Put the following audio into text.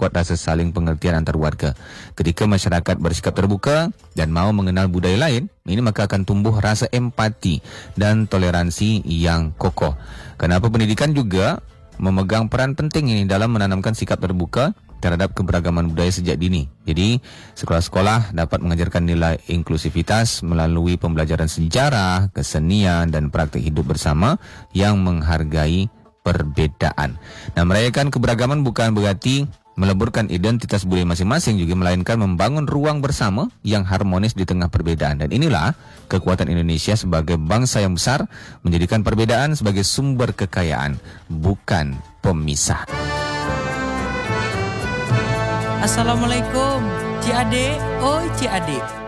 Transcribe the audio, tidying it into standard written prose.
memperkuat rasa saling pengertian antar warga. Ketika masyarakat bersikap terbuka dan mau mengenal budaya lain, ini maka akan tumbuh rasa empati dan toleransi yang kokoh. Kenapa pendidikan juga memegang peran penting ini dalam menanamkan sikap terbuka terhadap keberagaman budaya sejak dini. Jadi, sekolah-sekolah dapat mengajarkan nilai inklusivitas melalui pembelajaran sejarah, kesenian dan praktik hidup bersama yang menghargai perbedaan. Nah, merayakan keberagaman bukan berarti meleburkan identitas budaya masing-masing, juga melainkan membangun ruang bersama yang harmonis di tengah perbedaan. Dan inilah kekuatan Indonesia sebagai bangsa yang besar, menjadikan perbedaan sebagai sumber kekayaan, bukan pemisah. Assalamualaikum, Cik Adik. Oi, Cik Adik.